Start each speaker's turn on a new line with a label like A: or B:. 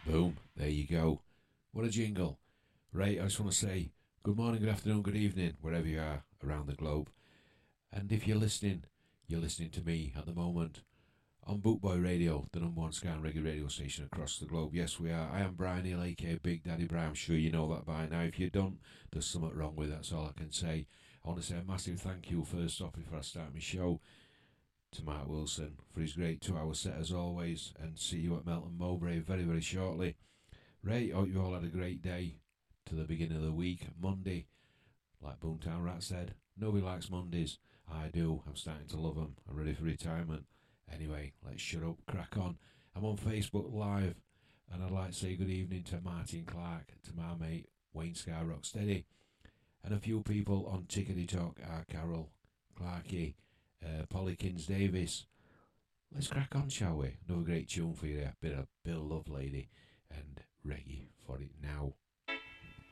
A: Boom, there you go. What a jingle. Right, I just want to say good morning, good afternoon, good evening, wherever you are around the globe. And if you're listening to me at the moment on Bootboy Radio, the number one Sky and Reggae radio station across the globe. Yes, we are. I am Brian Hill, aka Big Daddy Brian. I'm sure you know that by now. If you don't, there's something wrong with it. That's all I can say. I want to say a massive thank you first off before I start my show to Mark Wilson for his great 2 hour set as always. And see you at Melton Mowbray very, very shortly. Ray, hope you all had a great day to the beginning of the week. Monday, like Boomtown Rat said, nobody likes Mondays. I do. I'm starting to love them. I'm ready for retirement. Anyway, let's shut up, crack on. I'm on Facebook Live, and I'd like to say good evening to Martin Clark, to my mate Wayne Sky Rocksteady, and a few people on Tickety Talk are Carol, Clarky, Polly Kins Davis. Let's crack on, shall we? Another great tune for you there. Bit of Bill Lovelady and Reggae.